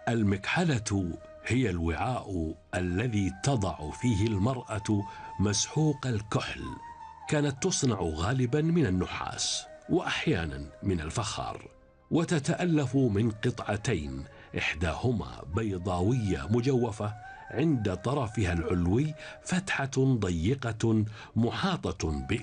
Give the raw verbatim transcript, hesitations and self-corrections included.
المكحلة هي الوعاء الذي تضع فيه المرأة مسحوق الكحل. كانت تصنع غالبا من النحاس وأحيانا من الفخار، وتتألف من قطعتين، إحداهما بيضاوية مجوفة عند طرفها العلوي فتحة ضيقة محاطة